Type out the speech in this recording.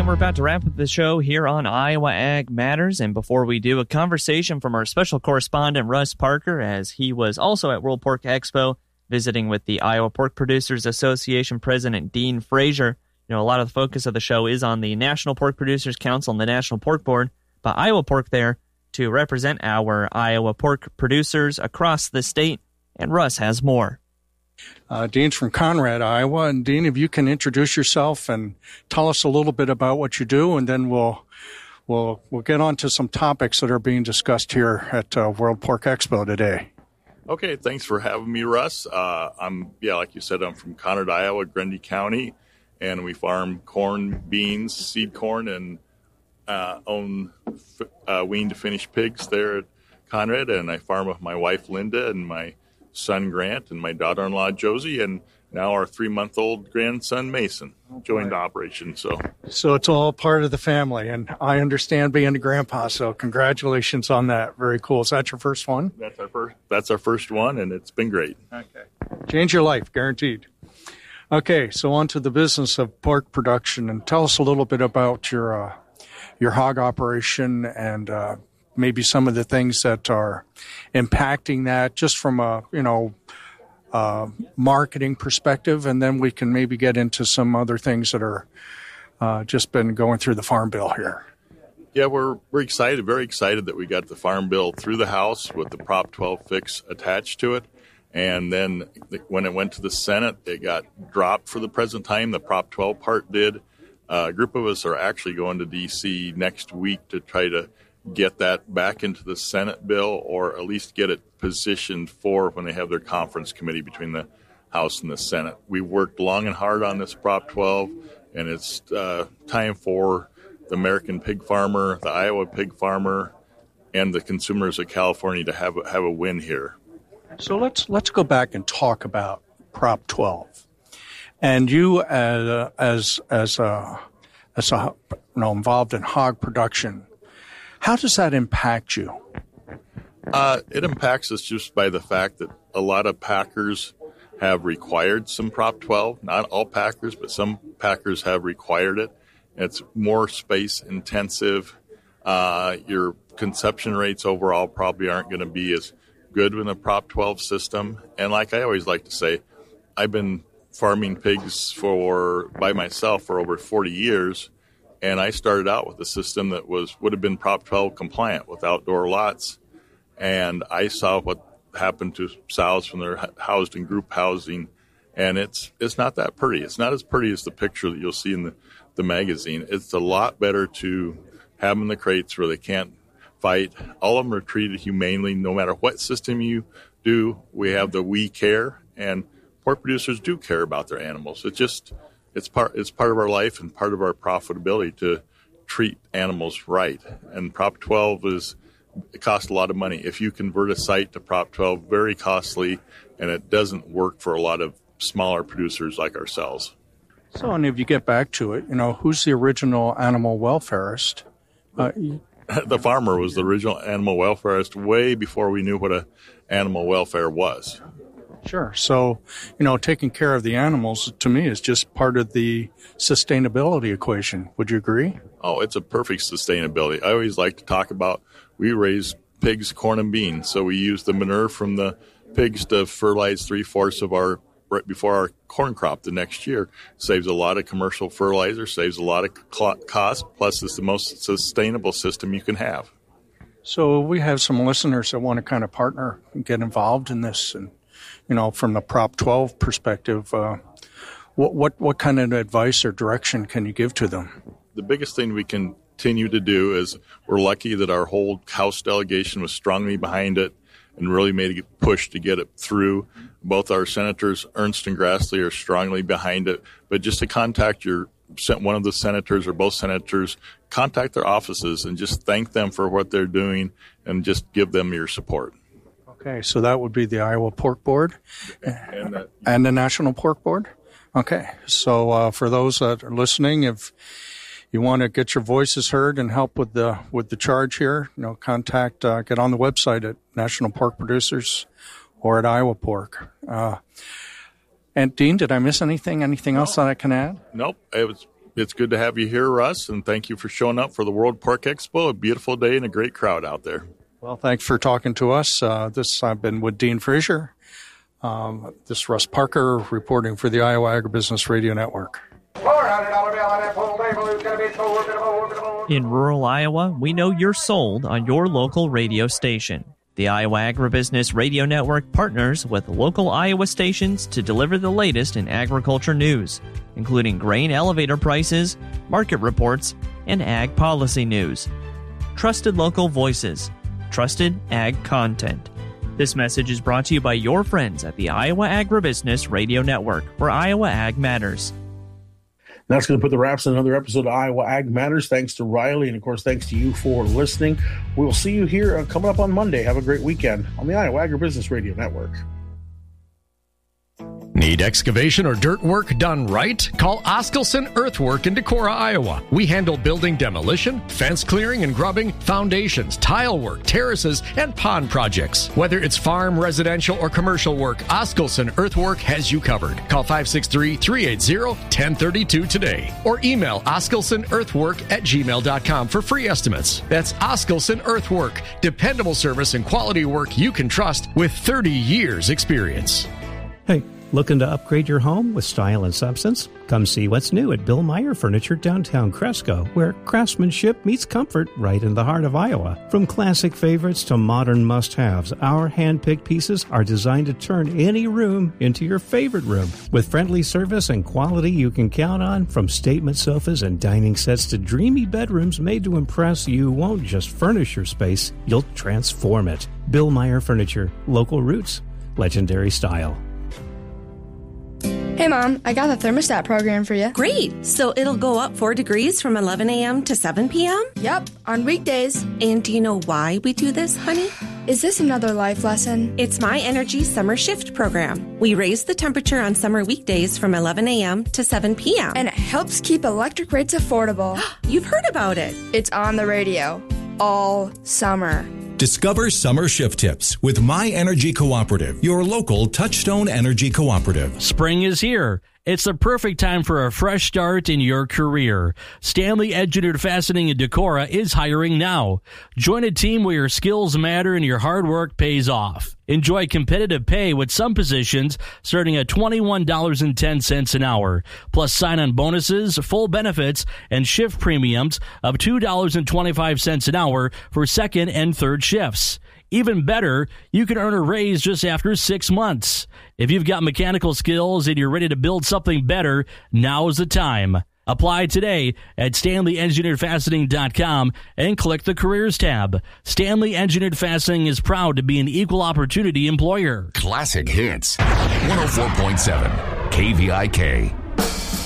we're about to wrap up the show here on Iowa Ag Matters. And before we do, a conversation from our special correspondent, Russ Parker, as he was also at World Pork Expo, visiting with the Iowa Pork Producers Association President Dean Frazier. You know, a lot of the focus of the show is on the National Pork Producers Council and the National Pork Board, but Iowa Pork there to represent our Iowa pork producers across the state. And Russ has more. Dean's from Conrad, Iowa. And Dean, if you can introduce yourself and tell us a little bit about what you do, and then we'll get on to some topics that are being discussed here at World Pork Expo today. Okay, thanks for having me, Russ. Like you said, I'm from Conrad, Iowa, Grundy County, and we farm corn, beans, seed corn, and own weaned finished pigs there at Conrad. And I farm with my wife, Linda, and my son Grant and my daughter-in-law Josie, and now our 3-month-old grandson Mason joined the operation. So it's all part of the family, and I understand being a grandpa. So congratulations on that. Very cool. Is that your first one? That's our first one, and it's been great. Okay, change your life, guaranteed. Okay, so on to the business of pork production, and tell us a little bit about your hog operation and maybe some of the things that are impacting that, just from a marketing perspective, and then we can maybe get into some other things that are just been going through the Farm Bill here. Yeah, we're excited, very excited that we got the Farm Bill through the House with the Prop 12 fix attached to it. And then when it went to the Senate, it got dropped for the present time. The Prop 12 part did. A group of us are actually going to D.C. next week to try to get that back into the Senate bill, or at least get it positioned for when they have their conference committee between the House and the Senate. We worked long and hard on this Prop 12, and it's time for the American pig farmer, the Iowa pig farmer, and the consumers of California to have a win here. So let's go back and talk about Prop 12. And you, as involved in hog production, how does that impact you? It impacts us just by the fact that a lot of packers have required some Prop 12. Not all packers, but some packers have required it. It's more space intensive. Your conception rates overall probably aren't going to be as good with a Prop 12 system. And like I always like to say, I've been farming pigs by myself for over 40 years. And I started out with a system that would have been Prop 12 compliant with outdoor lots. And I saw what happened to sows when they're housed in group housing. And it's not that pretty. It's not as pretty as the picture that you'll see in the magazine. It's a lot better to have them in the crates where they can't fight. All of them are treated humanely. No matter what system you do, we have the we care. And pork producers do care about their animals. It's part of our life and part of our profitability to treat animals right. And Prop 12 it costs a lot of money. If you convert a site to Prop 12, very costly, and it doesn't work for a lot of smaller producers like ourselves. So, and if you get back to it, who's the original animal welfarist? The farmer was the original animal welfarist way before we knew what a animal welfare was. Sure. So, taking care of the animals, to me, is just part of the sustainability equation. Would you agree? Oh, it's a perfect sustainability. I always like to talk about, we raise pigs, corn, and beans. So we use the manure from the pigs to fertilize 3/4 of right before our corn crop the next year. Saves a lot of commercial fertilizer, saves a lot of cost, plus it's the most sustainable system you can have. So we have some listeners that want to kind of partner and get involved in this, and from the Prop 12 perspective, what kind of advice or direction can you give to them? The biggest thing we continue to do is, we're lucky that our whole House delegation was strongly behind it and really made a push to get it through. Both our senators, Ernst and Grassley, are strongly behind it. But just to contact one of the senators or both senators, contact their offices and just thank them for what they're doing and just give them your support. Okay, so that would be the Iowa Pork Board and the National Pork Board? Okay, so for those that are listening, if you want to get your voices heard and help with the charge here, contact, get on the website at National Pork Producers or at Iowa Pork. And Dean, did I miss anything? Anything else that I can add? Nope. It It's good to have you here, Russ, and thank you for showing up for the World Pork Expo. A beautiful day and a great crowd out there. Well, thanks for talking to us. I've been with Dean Frazier. This is Russ Parker reporting for the Iowa Agribusiness Radio Network. In rural Iowa, we know you're sold on your local radio station. The Iowa Agribusiness Radio Network partners with local Iowa stations to deliver the latest in agriculture news, including grain elevator prices, market reports, and ag policy news. Trusted local voices, trusted ag content. This message is brought to you by your friends at the Iowa Agribusiness Radio Network, where Iowa Ag matters. That's going to put the wraps on another episode of Iowa Ag Matters. Thanks to Riley, and of course, thanks to you for listening. We will see you here coming up on Monday. Have a great weekend on the Iowa Agribusiness Radio Network. Need excavation or dirt work done right? Call Oskelson Earthwork in Decorah, Iowa. We handle building demolition, fence clearing and grubbing, foundations, tile work, terraces, and pond projects. Whether it's farm, residential, or commercial work, Oskelson Earthwork has you covered. Call 563-380-1032 today or email oskelsonearthwork@gmail.com for free estimates. That's Oskelson Earthwork, dependable service and quality work you can trust with 30 years experience. Hey, looking to upgrade your home with style and substance? Come see what's new at Bill Meyer Furniture downtown Cresco, where craftsmanship meets comfort right in the heart of Iowa. From classic favorites to modern must-haves, our hand-picked pieces are designed to turn any room into your favorite room. With friendly service and quality you can count on, from statement sofas and dining sets to dreamy bedrooms made to impress, you won't just furnish your space, you'll transform it. Bill Meyer Furniture, local roots, legendary style. Hey, Mom, I got the thermostat program for you. Great. So it'll go up 4 degrees from 11 a.m. to 7 p.m.? Yep, on weekdays. And do you know why we do this, honey? Is this another life lesson? It's My Energy Summer Shift program. We raise the temperature on summer weekdays from 11 a.m. to 7 p.m. And it helps keep electric rates affordable. You've heard about it. It's on the radio all summer. Discover summer shift tips with My Energy Cooperative, your local Touchstone Energy Cooperative. Spring is here. It's the perfect time for a fresh start in your career. Stanley Engineered Fastening in Decorah is hiring now. Join a team where your skills matter and your hard work pays off. Enjoy competitive pay with some positions starting at $21.10 an hour, plus sign-on bonuses, full benefits, and shift premiums of $2.25 an hour for second and third shifts. Even better, you can earn a raise just after 6 months. If you've got mechanical skills and you're ready to build something better, now's the time. Apply today at StanleyEngineeredFastening.com and click the Careers tab. Stanley Engineered Fastening is proud to be an equal opportunity employer. Classic Hits, 104.7 KVIK.